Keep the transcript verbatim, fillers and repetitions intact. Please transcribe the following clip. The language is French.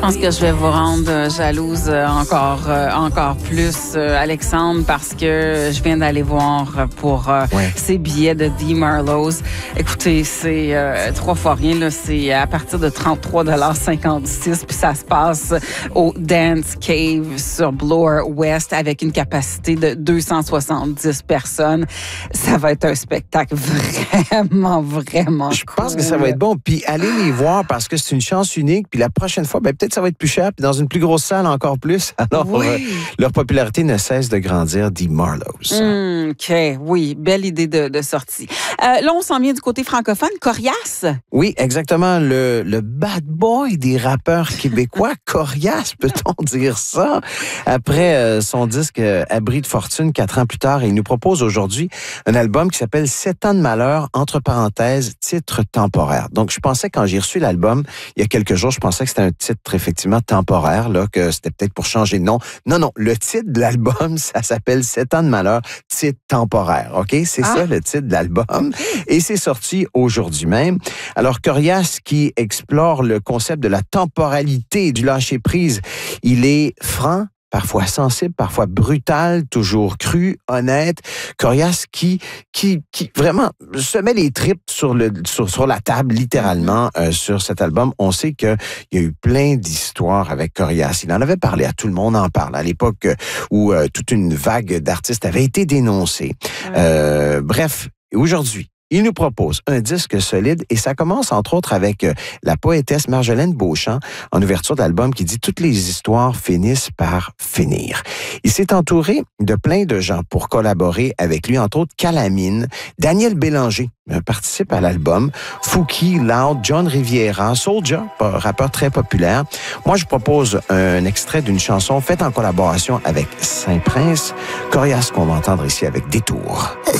Je pense que je vais vous rendre euh, jalouse euh, encore euh, encore plus, euh, Alexandre, parce que je viens d'aller voir pour euh, ouais. ces billets de The Marlows. Écoutez, c'est euh, trois fois rien, là. C'est à partir de trente-trois dollars cinquante-six, puis ça se passe au Dance Cave sur Bloor West avec une capacité de deux cent soixante-dix personnes. Ça va être un spectacle vraiment, vraiment Je cool. pense que ça va être bon. Puis allez les voir parce que c'est une chance unique. Puis la prochaine fois, ben, peut-être ça va être plus cher. Puis dans une plus grosse salle, encore plus. Alors, Oui. euh, leur popularité ne cesse de grandir, dit Marlows. Mmh, OK, oui, belle idée de, de sortie. Euh, là, on s'en vient du côté francophone. Corias? Oui, exactement. Le, le bad boy des rappeurs québécois, Corias, peut-on dire ça? Après euh, son disque euh, Abri de fortune, quatre ans plus tard, il nous propose aujourd'hui un album qui s'appelle Sept ans de malheur, entre parenthèses, titre temporaire. Donc, je pensais, quand j'ai reçu l'album, il y a quelques jours, je pensais que c'était un titre effectivement temporaire, là, que c'était peut-être pour changer de nom. Non, non, le titre de l'album, ça s'appelle Sept ans de malheur, titre temporaire, OK? C'est Ah. ça, le titre de l'album. Et c'est sorti aujourd'hui même. Alors, Corias, qui explore le concept de la temporalité, du lâcher-prise, il est franc, parfois sensible, parfois brutal, toujours cru, honnête. Corias qui, qui, qui vraiment se met les tripes sur, le, sur, sur la table, littéralement, euh, sur cet album. On sait qu'il y a eu plein d'histoires avec Corias. Il en avait parlé, à tout le monde en parle, à l'époque où euh, toute une vague d'artistes avait été dénoncée. Ouais. Euh, bref, aujourd'hui, il nous propose un disque solide et ça commence entre autres avec euh, la poétesse Marjolaine Beauchamp en ouverture d'album qui dit « Toutes les histoires finissent par finir ». Il s'est entouré de plein de gens pour collaborer avec lui, entre autres Calamine, Daniel Bélanger euh, participe à l'album, Fouki, Loud, John Riviera, Soulja, rappeur très populaire. Moi, je propose un extrait d'une chanson faite en collaboration avec Saint-Prince, Corias qu'on va entendre ici avec Détour.